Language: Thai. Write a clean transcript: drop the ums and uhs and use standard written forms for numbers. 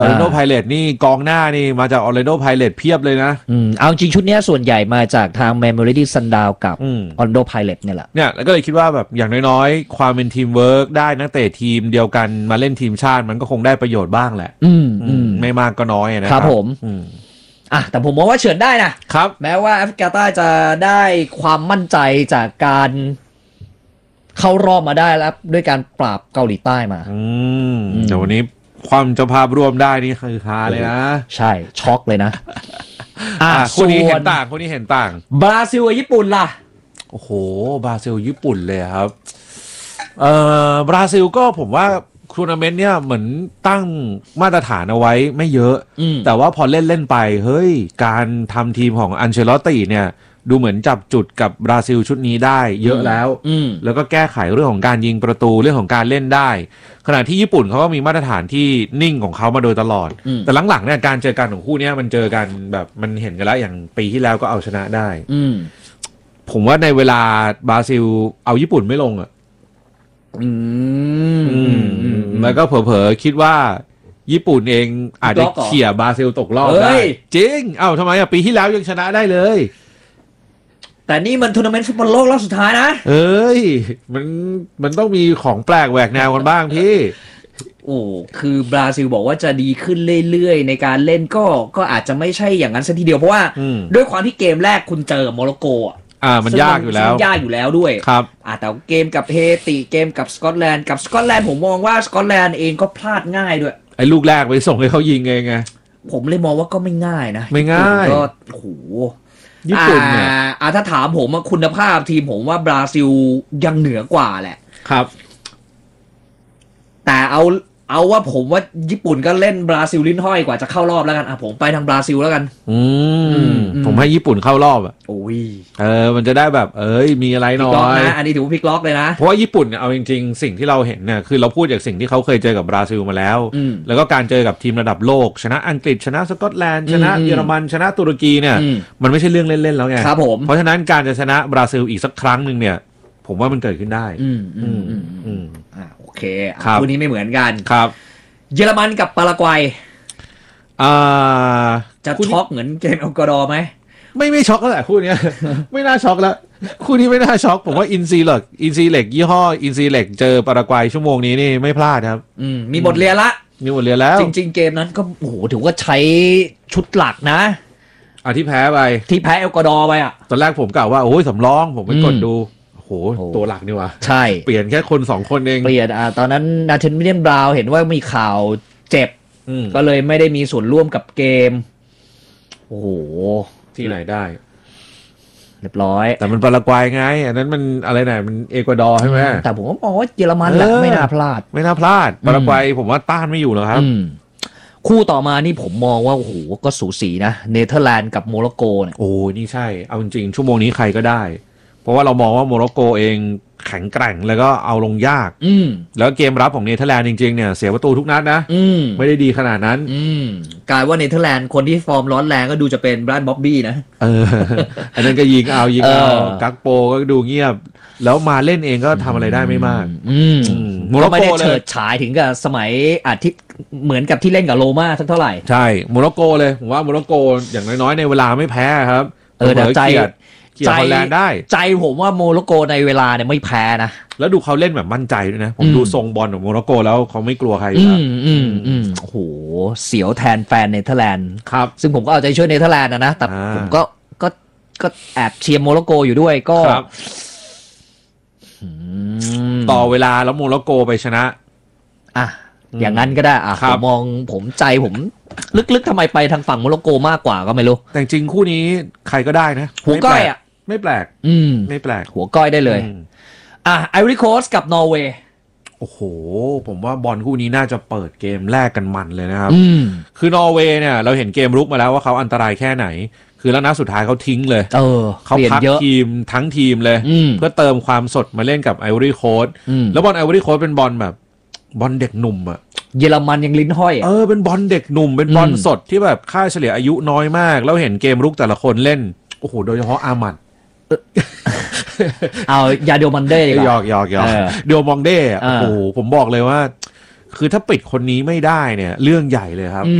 ออร์แลนโดไพเรตนี่กองหน้านี่มาจากออร์แลนโดไพเรตเพียบเลยนะเอาจริงชุดนี้ส่วนใหญ่มาจากทางแมมโมริดี้ซันดาวกับออร์แลนโดไพเรตเนี่ยแหละเนี่ยแล้วก็เลยคิดว่าแบบอย่างน้อยๆความเป็นทีมเวิร์กได้นักเตะทีมเดียวกันมาเล่นทีมชาติมันก็คงได้ประโยชน์บ้างแหละไม่มากก็น้อยนะครับผมแต่ผมมองว่าเฉือนได้นะครับแม้ว่าแอฟริกาใต้จะได้ความมั่นใจจากการเข้ารอบมาได้แล้วด้วยการปราบเกาหลีใต้มาแต่วันนี้ความเจ้าภาพร่วมได้นี่คือฮาเลยนะใช่ช็อกเลยนะคนนี้เห็นต่างบราซิลกับญี่ปุ่นล่ะโอ้โหบราซิลญี่ปุ่นเลยครับบราซิลก็ผมว่าทัวร์นาเมนต์เนี่ยเหมือนตั้งมาตรฐานเอาไว้ไม่เยอะแต่ว่าพอเล่นไปเฮ้ยการทำทีมของอันเชลอตติเนี่ยดูเหมือนจับจุดกับบราซิลชุดนี้ได้เยอะแล้วแล้วก็แก้ไขเรื่องของการยิงประตูเรื่องของการเล่นได้ขณะที่ญี่ปุ่นเขาก็มีมาตรฐานที่นิ่งของเขามาโดยตลอดแต่หลังๆเนี่ยการเจอกันของคู่นี้มันเจอกันแบบมันเห็นกันแล้วอย่างปีที่แล้วก็เอาชนะได้ผมว่าในเวลาบราซิลเอาญี่ปุ่นไม่ลงอ่ะแล้วก็เผลอๆคิดว่าญี่ปุ่นเองอาจจะเขี่ยบราซิลตกรอบได้จริงทำไมปีที่แล้วยังชนะได้เลยแต่นี่มันทัวร์นาเมนต์ฟุตบอลโลกรอบสุดท้ายนะมันต้องมีของแปลกแหวกแนวกันบ้างพี่คือบราซิลบอกว่าจะดีขึ้นเรื่อยๆในการเล่นก็อาจจะไม่ใช่อย่างนั้นซะทีเดียวเพราะว่าด้วยความที่เกมแรกคุณเจอโมร็อกโกมันยากอยู่แล้วด้วยครับแต่เกมกับเฮติเกมกับสกอตแลนด์ผมมองว่าสกอตแลนด์เองก็พลาดง่ายด้วยไอ้ลูกแรกไปส่งให้เขายิงเองไงผมเลยมองว่าก็ไม่ง่ายนะไม่ง่ายก็ญี่ปุ่นเนี่ยถ้าถามผมคุณภาพทีมผมว่าบราซิลยังเหนือกว่าแหละครับแต่เอาว่าผมว่าญี่ปุ่นก็เล่นบราซิลลิ้นห้อยกว่าจะเข้ารอบแล้วกันผมไปทางบราซิลแล้วกันผมให้ญี่ปุ่นเข้ารอบมันจะได้แบบมีอะไรหน่อยนะอันนี้ถือว่าพลิกล็อกเลยนะเพราะว่าญี่ปุ่นเอาจริงๆสิ่งที่เราเห็นเนี่ยคือเราพูดจากสิ่งที่เขาเคยเจอกับบราซิลมาแล้วแล้วก็การเจอกับทีมระดับโลกชนะอังกฤษชนะสกอตแลนด์ชนะเยอรมันชนะตุรกีเนี่ยมันไม่ใช่เรื่องเล่นๆแล้วไงครับผมเพราะฉะนั้นการจะชนะบราซิลอีกสักครั้งนึงเนี่ยผมว่ามันเกิดขึ้นได้โอเคคู่นี้ไม่เหมือนกันครับเยอรมันกับปารากวัยจะช็อกเหมือนเกมเอลกวาดอร์ไหมไม่ช็อกแล้วแหละคู่นี้ ไม่น่าช็อกแล้วคู่นี้ไม่น่าช็อกผมว่าอินซีเล็กยี่ห้ออินซีเล็กเจอปารากวัยชั่วโมงนี้นี่ไม่พลาดครับมีบทเรียนแล้วจริงๆเกมนั้นก็ถือว่าใช้ชุดหลักนะที่แพ้เอลกวาดอร์ไปตอนแรกผมกล่าวว่าโอ้ยสำรองผมไปกดดูตัวหลักนี่วะใช่เปลี่ยนแค่คน2คนเองเปลี่ยนตอนนั้นนาเธนวิลเลียมบราวน์เห็นว่ามีข่าวเจ็บก็เลยไม่ได้มีส่วนร่วมกับเกมที่ไหนได้เรียบร้อยแต่มันปารากวัยไงอันนั้นมันอะไรไหนมันเอกวาดอร์ใช่ไหมแต่ผมก็มองว่าเยอรมันแหละไม่น่าพลาดปารากวัยผมว่าต้านไม่อยู่หรอกครับคู่ต่อมานี่ผมมองว่าก็สูสีนะเนเธอร์แลนด์กับโมร็อกโกเนี่ยนี่ใช่เอาจริงๆชั่วโมงนี้ใครก็ได้เพราะว่าเรามองว่าโมร็อกโกเองแข็งแกร่งแล้วก็เอาลงยากแล้วเกมรับของเนเธอร์แลนด์จริงๆเนี่ยเสียประตูทุกนัดนะไม่ได้ดีขนาดนั้นกลายว่าเนเธอร์แลนด์คนที่ฟอร์มร้อนแรงก็ดูจะเป็นไบรอัน บ๊อบบี้นะอันนั้นก็ยิงเอากักโปก็ดูเงียบแล้วมาเล่นเองก็ทำอะไรได้ไม่มากโมร็อกโกเลยเฉิดฉายถึงกับสมัยอาทิตย์เหมือนกับที่เล่นกับโรม่าสักเท่าไหร่ใช่โมร็อกโกเลยผมว่าโมร็อกโกอย่างน้อยๆในเวลาไม่แพ้ครับแต่ใจฮอลแลนด์ได้ใจผมว่าโมร็อกโกในเวลาเนี่ยไม่แพ้นะแล้วดูเขาเล่นแบบมั่นใจด้วยนะผมดูทรงบอลของโมร็อกโกแล้วเขาไม่กลัวใครเสียวแทนแฟนเนเธอร์แลนด์ครับซึ่งผมก็เอาใจช่วยเนเธอร์แลนด์นะแต่ผมก็แอบเชียร์โมร็อกโกอยู่ด้วยก็ต่อเวลาแล้วโมร็อกโกไปชนะอย่างนั้นก็ได้ผมมองผมลึกๆทำไมไปทางฝั่งโมร็อกโกมากกว่าก็ไม่รู้แต่จริงคู่นี้ใครก็ได้นะหัวก้อยไม่แปลกไม่แปลกหัวก้อยได้เลยไอวอรี่โคสต์กับนอร์เวย์ผมว่าบอลคู่นี้น่าจะเปิดเกมแรกกันมันเลยนะครับคือนอร์เวย์เนี่ยเราเห็นเกมรุกมาแล้วว่าเขาอันตรายแค่ไหนคือแล้วนัดสุดท้ายเขาทิ้งเลยเขาพักทีมทั้งทีมเลยเพื่อเติมความสดมาเล่นกับไอวอรี่โคสต์แล้วบอลไอวอรี่โคสต์เป็นบอลแบบบอลเด็กหนุ่มเยอรมันยังลิ้นห้อยเป็นบอลเด็กหนุ่มเป็นบอลสดที่แบบค่าเฉลี่ยอายุน้อยมากแล้วเห็นเกมรุกแต่ละคนเล่นโดยเฉพาะอามัดเอายาเดลมันเด้หยอกเดลมองเด้ผมบอกเลยว่าคือถ้าปิดคนนี้ไม่ได้เนี่ยเรื่องใหญ่เลยครับ